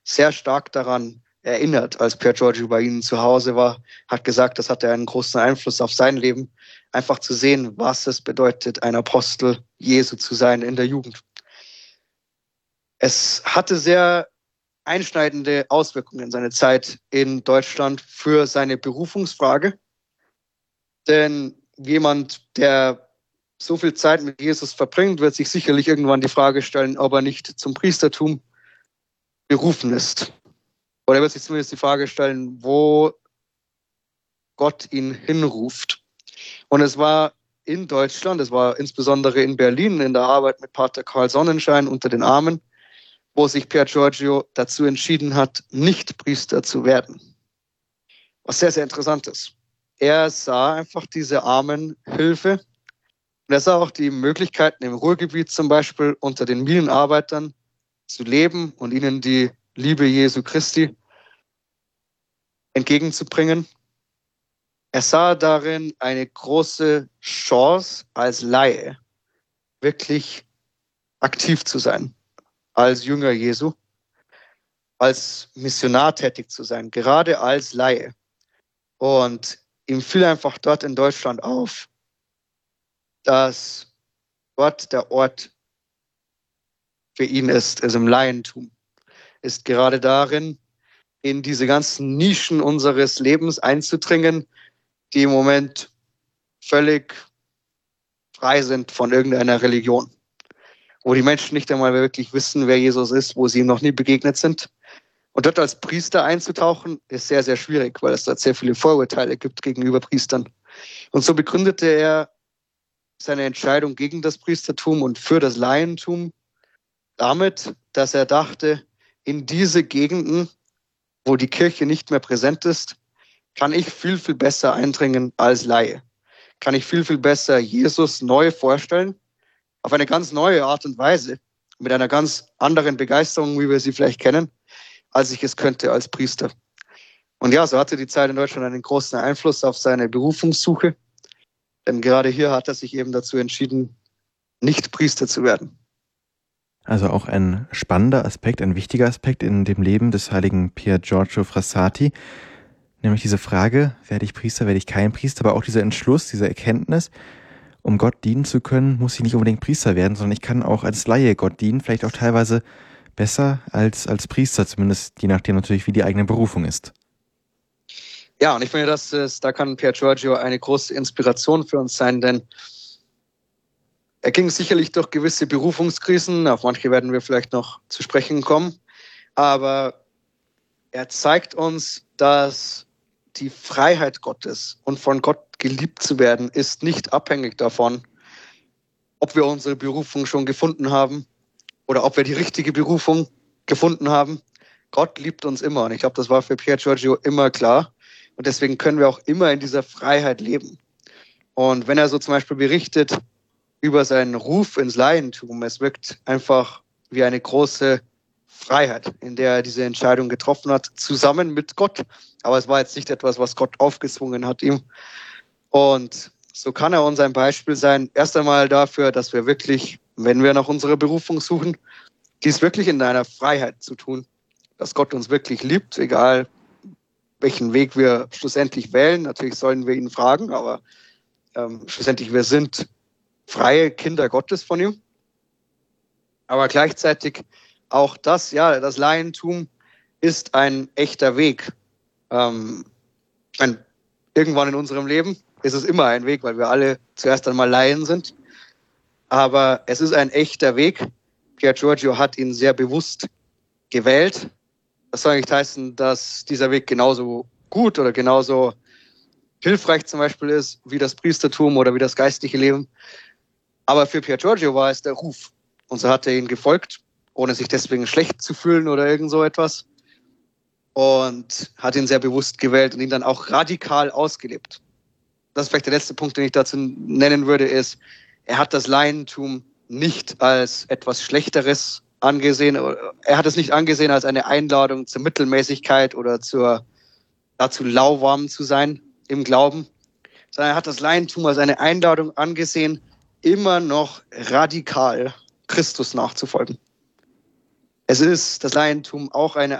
sehr stark daran erinnert, als Pier Giorgio bei ihnen zu Hause war, hat gesagt, das hatte einen großen Einfluss auf sein Leben, einfach zu sehen, was es bedeutet, ein Apostel Jesu zu sein in der Jugend. Es hatte sehr einschneidende Auswirkungen in seine Zeit in Deutschland für seine Berufungsfrage. Denn jemand, der so viel Zeit mit Jesus verbringt, wird sich sicherlich irgendwann die Frage stellen, ob er nicht zum Priestertum berufen ist. Oder er wird sich zumindest die Frage stellen, wo Gott ihn hinruft. Und es war in Deutschland, es war insbesondere in Berlin in der Arbeit mit Pater Karl Sonnenschein unter den Armen, wo sich Pier Giorgio dazu entschieden hat, nicht Priester zu werden. Was sehr, sehr interessant ist. Er sah einfach diese Armenhilfe und er sah auch die Möglichkeiten im Ruhrgebiet zum Beispiel unter den Minenarbeitern zu leben und ihnen die Liebe Jesu Christi entgegenzubringen. Er sah darin eine große Chance als Laie, wirklich aktiv zu sein, als Jünger Jesu, als Missionar tätig zu sein, gerade als Laie. Und ihm fiel einfach dort in Deutschland auf, dass dort der Ort für ihn ist, also im Laientum, ist gerade darin, in diese ganzen Nischen unseres Lebens einzudringen, die im Moment völlig frei sind von irgendeiner Religion, wo die Menschen nicht einmal wirklich wissen, wer Jesus ist, wo sie ihm noch nie begegnet sind. Und dort als Priester einzutauchen, ist sehr, sehr schwierig, weil es dort sehr viele Vorurteile gibt gegenüber Priestern. Und so begründete er seine Entscheidung gegen das Priestertum und für das Laientum damit, dass er dachte, in diese Gegenden, wo die Kirche nicht mehr präsent ist, kann ich viel, viel besser eindringen als Laie. Kann ich viel, viel besser Jesus neu vorstellen, auf eine ganz neue Art und Weise, mit einer ganz anderen Begeisterung, wie wir sie vielleicht kennen, als ich es könnte als Priester. Und ja, so hatte die Zeit in Deutschland einen großen Einfluss auf seine Berufungssuche, denn gerade hier hat er sich eben dazu entschieden, nicht Priester zu werden. Also auch ein spannender Aspekt, ein wichtiger Aspekt in dem Leben des heiligen Pier Giorgio Frassati, nämlich diese Frage, werde ich Priester, werde ich kein Priester, aber auch dieser Entschluss, diese Erkenntnis, um Gott dienen zu können, muss ich nicht unbedingt Priester werden, sondern ich kann auch als Laie Gott dienen, vielleicht auch teilweise besser als Priester, zumindest je nachdem natürlich, wie die eigene Berufung ist. Ja, und ich finde, da kann Pier Giorgio eine große Inspiration für uns sein, denn er ging sicherlich durch gewisse Berufungskrisen, auf manche werden wir vielleicht noch zu sprechen kommen, aber er zeigt uns, dass die Freiheit Gottes und von Gott geliebt zu werden, ist nicht abhängig davon, ob wir unsere Berufung schon gefunden haben oder ob wir die richtige Berufung gefunden haben. Gott liebt uns immer und ich glaube, das war für Pier Giorgio immer klar und deswegen können wir auch immer in dieser Freiheit leben. Und wenn er so zum Beispiel berichtet über seinen Ruf ins Laientum, es wirkt einfach wie eine große Freiheit, in der er diese Entscheidung getroffen hat, zusammen mit Gott. Aber es war jetzt nicht etwas, was Gott aufgezwungen hat ihm. Und so kann er uns ein Beispiel sein, erst einmal dafür, dass wir wirklich, wenn wir nach unserer Berufung suchen, dies wirklich in einer Freiheit zu tun, dass Gott uns wirklich liebt, egal welchen Weg wir schlussendlich wählen. Natürlich sollen wir ihn fragen, aber schlussendlich wir sind freie Kinder Gottes von ihm. Aber gleichzeitig auch das Laientum ist ein echter Weg. Irgendwann in unserem Leben ist es immer ein Weg, weil wir alle zuerst einmal Laien sind. Aber es ist ein echter Weg. Pier Giorgio hat ihn sehr bewusst gewählt. Das soll nicht heißen, dass dieser Weg genauso gut oder genauso hilfreich zum Beispiel ist wie das Priestertum oder wie das geistliche Leben. Aber für Pier Giorgio war es der Ruf. Und so hat er ihn gefolgt, ohne sich deswegen schlecht zu fühlen oder irgend so etwas. Und hat ihn sehr bewusst gewählt und ihn dann auch radikal ausgelebt. Das ist vielleicht der letzte Punkt, den ich dazu nennen würde, ist, er hat das Laientum nicht als etwas Schlechteres angesehen. Er hat es nicht angesehen als eine Einladung zur Mittelmäßigkeit oder dazu lauwarm zu sein im Glauben, sondern er hat das Laientum als eine Einladung angesehen, immer noch radikal Christus nachzufolgen. Es ist das Laientum auch eine